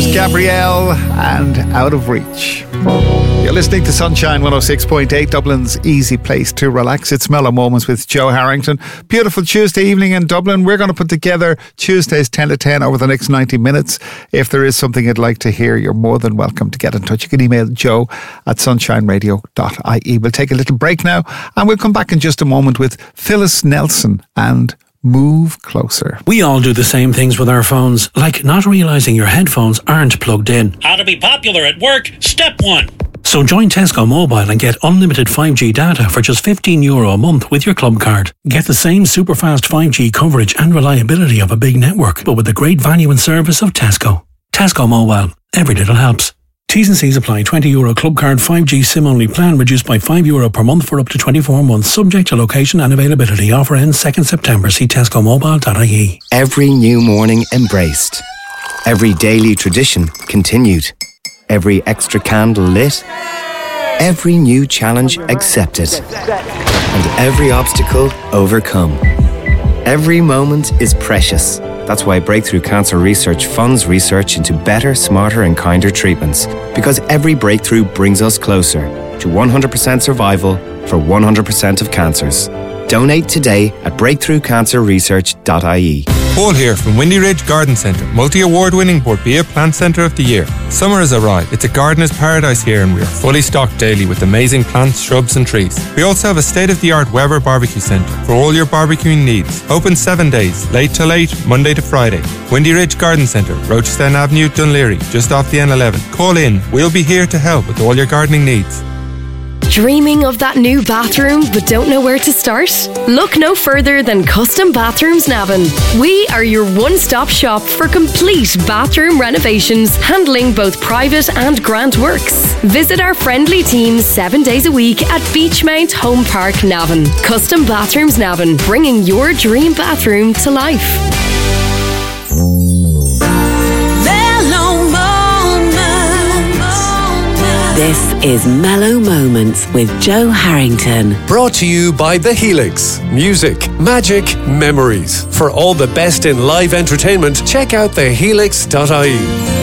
Gabrielle and Out of Reach. You're listening to Sunshine 106.8, Dublin's easy place to relax. It's Mellow Moments with Joe Harrington. Beautiful Tuesday evening in Dublin. We're going to put together Tuesdays 10 to 10 over the next 90 minutes. If there is something you'd like to hear, you're more than welcome to get in touch. You can email joe@sunshineradio.ie. We'll take a little break now and we'll come back in just a moment with Phyllis Nelson and Move Closer. We all do the same things with our phones, like not realising your headphones aren't plugged in. How to be popular at work, step 1. So join Tesco Mobile and get unlimited 5G data for just €15 a month with your club card. Get the same super fast 5G coverage and reliability of a big network, but with the great value and service of Tesco. Tesco Mobile. Every little helps. T's and C's apply. €20 club card 5G SIM-only plan reduced by €5 per month for up to 24 months, subject to location and availability. Offer ends 2nd September. See tescomobile.ie. Every new morning embraced. Every daily tradition continued. Every extra candle lit. Every new challenge accepted. And every obstacle overcome. Every moment is precious. That's why Breakthrough Cancer Research funds research into better, smarter and kinder treatments. Because every breakthrough brings us closer to 100% survival for 100% of cancers. Donate today at breakthroughcancerresearch.ie. Paul here from Windy Ridge Garden Centre, multi-award winning Borbia Plant Centre of the Year. Summer has arrived. It's a gardener's paradise here and we are fully stocked daily with amazing plants, shrubs and trees. We also have a state-of-the-art Weber Barbecue Centre for all your barbecuing needs. Open 7 days, late till 8, Monday to Friday. Windy Ridge Garden Centre, Rochestown Avenue, Dunleary, just off the N11. Call in. We'll be here to help with all your gardening needs. Dreaming of that new bathroom but don't know where to start? Look no further than Custom Bathrooms Navan. We are your one-stop shop for complete bathroom renovations, handling both private and grant works. Visit our friendly team 7 days a week at Beachmount Home Park, Navan. Custom Bathrooms Navan, bringing your dream bathroom to life. This is Mellow Moments with Joe Harrington. Brought to you by The Helix. Music, magic, memories. For all the best in live entertainment, check out thehelix.ie.